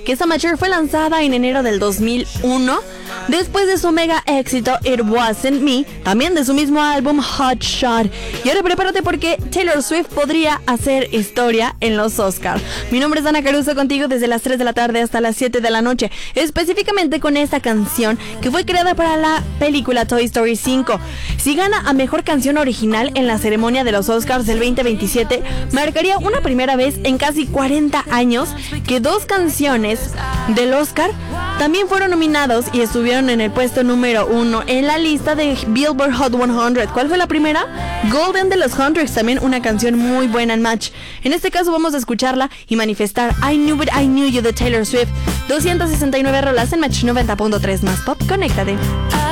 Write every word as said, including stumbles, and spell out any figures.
que esta Mature fue lanzada en enero del dos mil uno, después de su mega éxito It Wasn't Me, también de su mismo álbum Hot Shot. Y ahora prepárate porque Taylor Swift podría hacer historia en los Oscars. Mi nombre es Ana Caruso, contigo desde las tres de la tarde hasta las siete de la noche, específicamente con esta canción que fue creada para la película Toy Story cinco. Si gana a Mejor Canción Original en la ceremonia de los Oscars del veinte veintisiete, marcaría una primera vez en casi cuarenta años que dos canciones del Oscar también fueron nominados y estuvieron en el puesto número uno en la lista de Billboard Hot cien. ¿Cuál fue la primera? Golden de los Hundreds, también una canción muy buena en Match. En este caso vamos a escucharla y manifestar I Knew It, I Knew You de Taylor Swift. doscientas sesenta y nueve rolas en Match noventa punto tres más pop. Conéctate.